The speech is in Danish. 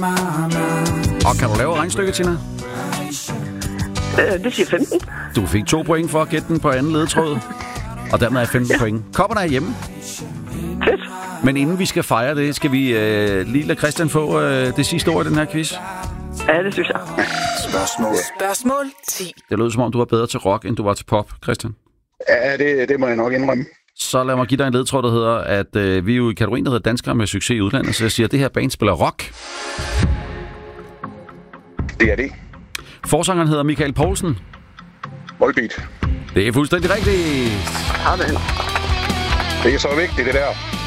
Og kan du lave regnstykket, Tina? Det siger 15. Du fik 2 point for at gætte den på anden ledetråd. Og dermed er 15 point. Kopperne er hjemme. Fedt. Men inden vi skal fejre det, skal vi lige lade Christian få det sidste ord i den her quiz. Ja, det synes jeg. Spørgsmål 10. Det lød som om, du var bedre til rock, end du var til pop, Christian. Ja, det må jeg nok indrømme. Så lad mig give dig en ledetråd, der hedder, at vi er jo i kategorien, der hedder danskere med succes i udlandet. Så jeg siger, at det her band spiller rock. Det er det. Forsangeren hedder Michael Poulsen. Volbeat. Det er fuldstændig rigtigt. Sådan. Det er så vigtigt, det der.